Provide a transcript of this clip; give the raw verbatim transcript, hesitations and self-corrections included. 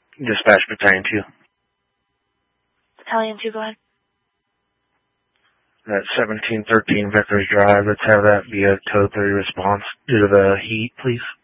Dispatch Battalion two. Battalion two, go ahead. That's seventeen thirteen Vickers Drive. Let's have that be a code three response due to the heat, please.